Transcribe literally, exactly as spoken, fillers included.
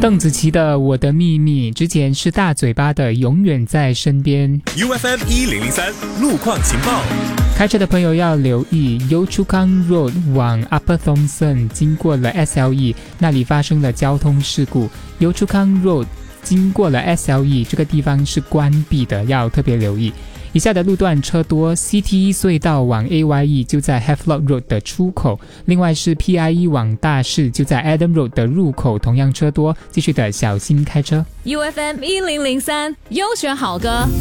邓紫棋的《我的秘密》，之前是大嘴巴的《永远在身边》。 U F M 一零零三路况情报。 开车的朋友要留意 Yio Chu Kang Road 往 Upper Thomson 经过了 S L E， 那里发生了交通事故。 Yio Chu Kang Road 经过了 S L E 这个地方是关闭的，要特别留意。以下的路段车多 C T E 隧道往 A Y E 就在 Havelock Road 的出口，另外是 P I E 往大市就在 Adam Road 的入口，同样车多，继续的小心开车。 U F M 一零零三优选好歌